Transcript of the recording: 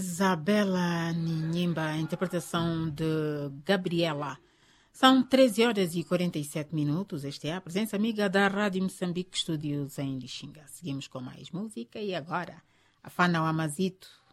Isabela Ninhimba, interpretação de Gabriela. São 13 horas e 47 minutos. Esta é a presença amiga da Rádio Moçambique, estúdios em Lixinga. Seguimos com mais música e agora, Afana Wamazito,